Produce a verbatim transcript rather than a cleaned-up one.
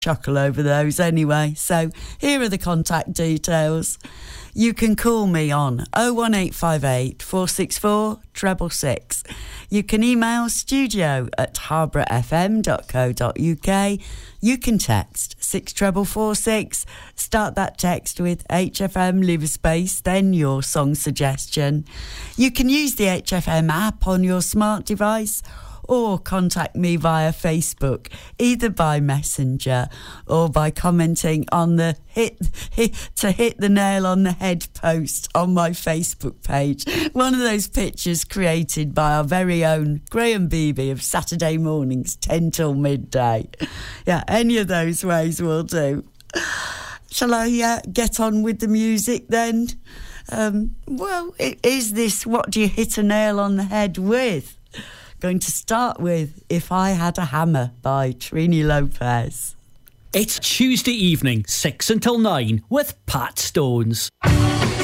chuckle over those anyway. So here are the contact details. You can call me on oh one eight five eight, four six four, six six six. You can email studio at harborough f m dot co dot u k. You can text six four four six. Start that text with H F M, leave a space, then your song suggestion. You can use the H F M app on your smart device, or contact me via Facebook, either by Messenger or by commenting on the hit, hit to hit the nail on the head post on my Facebook page. One of those pictures created by our very own Graham Beebe of Saturday mornings, ten till midday. Yeah, any of those ways will do. Shall I uh, get on with the music then? Um, well, is this What Do You Hit a Nail on the Head With? Going to start with If I Had a Hammer by Trini Lopez. It's Tuesday evening, six until nine, with Pat Stones.